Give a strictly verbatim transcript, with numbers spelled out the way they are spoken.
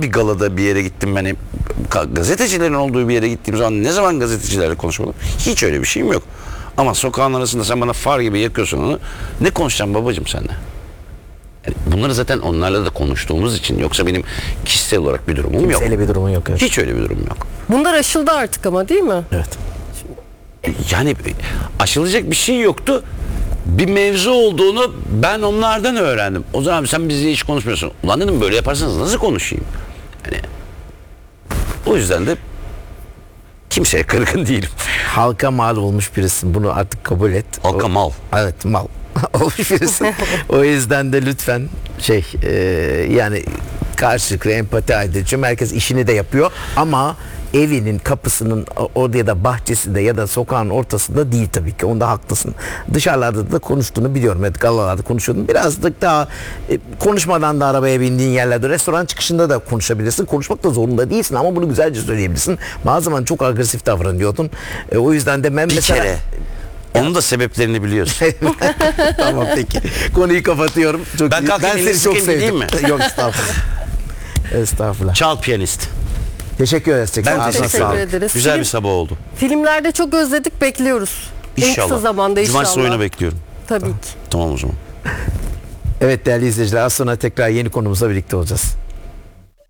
bir galada bir yere gittim ben hep gazetecilerin olduğu bir yere gittiğim zaman ne zaman gazetecilerle konuşmadım? Hiç öyle bir şeyim yok. Ama sokağın arasında sen bana far gibi yakıyorsun onu. Ne konuşacağım babacığım seninle? Yani bunları zaten onlarla da konuştuğumuz için, yoksa benim kişisel olarak bir durumum yok. Kimseyle bir durumun yok. Evet. Hiç öyle bir durum yok. Bunlar aşıldı artık ama, değil mi? Evet. Yani aşılacak bir şey yoktu. Bir mevzu olduğunu ben onlardan öğrendim. O zaman sen bizle hiç konuşmuyorsun. Ulan dedim, böyle yaparsanız nasıl konuşayım? Yani o yüzden de kimseye kırgın değilim. Halka mal olmuş birisin. Bunu artık kabul et. Halka O- mal. Evet, mal olmuş birisin. O yüzden de lütfen şey e, yani karşılıklı empati aydırıcı. Herkes işini de yapıyor ama evinin kapısının orada ya da bahçesinde ya da sokağın ortasında değil tabii ki. Onda haklısın. Dışarılarda da konuştuğunu biliyorum. Evet, galalarda konuşuyordun. Birazcık daha e, konuşmadan da arabaya bindiğin yerlerde, restoran çıkışında da konuşabilirsin. Konuşmak da zorunda değilsin ama bunu güzelce söyleyebilirsin. Bazı zaman çok agresif davranıyordun. E, o yüzden de ben Bir mesela... kere. Onun da sebeplerini biliyorsun. Tamam, peki. Konuyu kapatıyorum. Çok Ben iyi. kalkayım, ben elini seni çok sıkayım, sevdim. gideyim mi? Yok, estağfurullah. Estağfurullah. Çal piyanist. Teşekkür ederiz. Ben Ağzına teşekkür sağlık. ederiz. Güzel Film- bir sabah oldu. Filmlerde çok özledik, bekliyoruz. En kısa İnşallah. zamanda inşallah. Cumartesi oyunu bekliyorum. Tabii ki. Tamam o zaman. Evet değerli izleyiciler, az sonra tekrar yeni konumuzla birlikte olacağız.